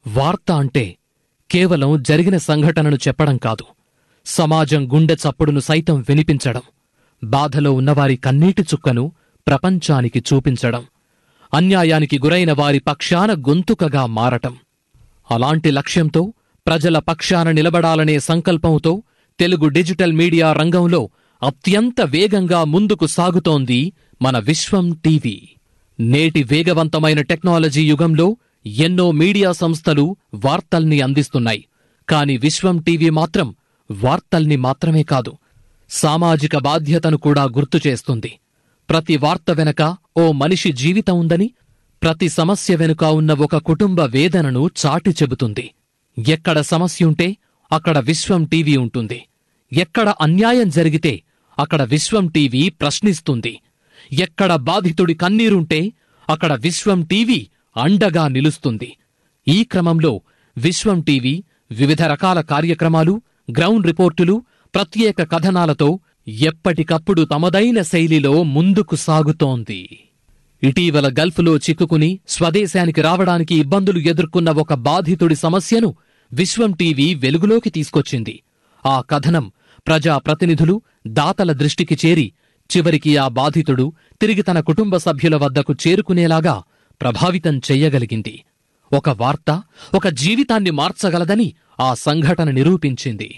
వార్త అంటే కేవలం జరిగిన సంఘటనను చెప్పడం కాదు, సమాజం గుండె చప్పుడును సైతం వినిపించడం, బాధలో ఉన్నవారి కన్నీటి చుక్కను ప్రపంచానికి చూపించడం, అన్యాయానికి గురైన వారి పక్షాన గొంతుకగా మారటం. అలాంటి లక్ష్యంతో, ప్రజల పక్షాన నిలబడాలనే సంకల్పంతో తెలుగు డిజిటల్ మీడియా రంగంలో అత్యంత వేగంగా ముందుకు సాగుతోంది మన విశ్వం టీవీ. నేటి వేగవంతమైన టెక్నాలజీ యుగంలో ఎన్నో మీడియా సంస్థలు వార్తల్ని అందిస్తున్నాయి. కాని విశ్వం టీవీ మాత్రం వార్తల్ని మాత్రమే కాదు, సామాజిక బాధ్యతను కూడా గుర్తు చేస్తుంది. ప్రతి వార్త వెనక ఓ మనిషి జీవితం ఉందని, ప్రతి సమస్య వెనుక ఉన్న ఒక కుటుంబ వేదనను చాటి చెబుతుంది. ఎక్కడ సమస్యుంటే అక్కడ విశ్వం టీవీ ఉంటుంది. ఎక్కడ అన్యాయం జరిగితే అక్కడ విశ్వం టీవీ ప్రశ్నిస్తుంది. ఎక్కడ బాధితుడి కన్నీరుంటే అక్కడ విశ్వం టీవీ అండగా నిలుస్తుంది. ఈ క్రమంలో విశ్వం టీవీ వివిధ రకాల కార్యక్రమాలు, గ్రౌండ్ రిపోర్టులు, ప్రత్యేక కథనాలతో ఎప్పటికప్పుడు తమదైన శైలిలో ముందుకు సాగుతోంది. ఇటీవల గల్ఫ్లో చిక్కుకుని స్వదేశానికి రావడానికి ఇబ్బందులు ఎదుర్కొన్న ఒక బాధితుడి సమస్యను విశ్వం టీవీ వెలుగులోకి తీసుకొచ్చింది. ఆ కథనం ప్రజాప్రతినిధులు, దాతల దృష్టికి చేరి చివరికి ఆ బాధితుడు తిరిగి తన కుటుంబ సభ్యుల వద్దకు చేరుకునేలాగా ప్రభావితం చెయ్యగలిగింది. ఒక వార్త ఒక జీవితాన్ని మార్చగలదని ఆ సంఘటన నిరూపించింది.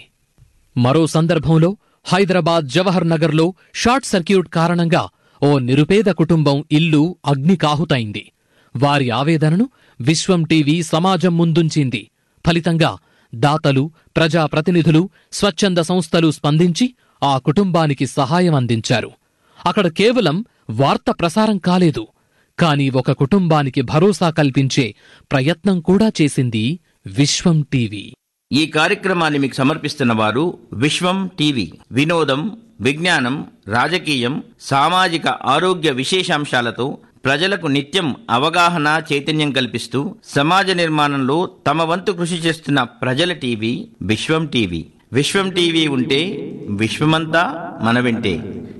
మరో సందర్భంలో హైదరాబాద్ జవహర్ నగర్లో షార్ట్ సర్క్యూట్ కారణంగా ఓ నిరుపేద కుటుంబం ఇల్లు అగ్నికాహుతైంది. వారి ఆవేదనను విశ్వం టీవీ సమాజం ముందుంచింది. ఫలితంగా దాతలు, ప్రజాప్రతినిధులు, స్వచ్ఛంద సంస్థలు స్పందించి ఆ కుటుంబానికి సహాయం అందించారు. అక్కడ కేవలం వార్త ప్రసారం కాలేదు, కాని ఒక కుటుంబానికి భరోసా కల్పించే ప్రయత్నం కూడా చేసింది విశ్వం టీవీ. ఈ కార్యక్రమాన్ని మీకు సమర్పిస్తున్న వారు విశ్వం టీవీ. వినోదం, విజ్ఞానం, రాజకీయం, సామాజిక ఆరోగ్య విశేషాంశాలతో ప్రజలకు నిత్యం అవగాహన, చైతన్యం కల్పిస్తూ సమాజ నిర్మాణంలో తమ వంతు కృషి చేస్తున్న ప్రజల టీవీ విశ్వం టీవీ. విశ్వం టీవీ ఉంటే విశ్వమంతా మన వెంటే.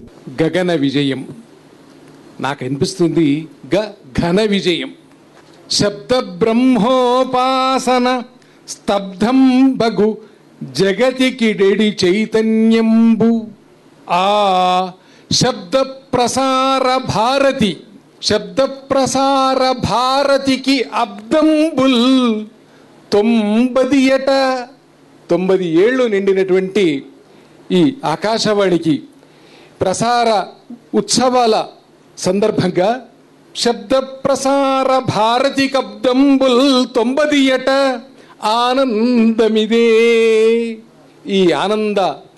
గగన విజయం నాకు అనిపిస్తుంది. ఘన విజయం. శబ్ద బ్రహ్మోపాసన స్తబ్ధం బగు జగతికిడెడి చైతన్యంబు. ఆ శబ్ద ప్రసార భారతి, శబ్ద ప్రసార భారతికి అబ్దంబుల్ 90 ఏళ్లు నిండినటువంటి ఈ ఆకాశవాణికి ప్రసార ఉత్సవాల సందర్భంగా శబ్ద ప్రసార భారతి కబ్దంబుల్ 90 ఆనందమిదే. ఈ ఆనంద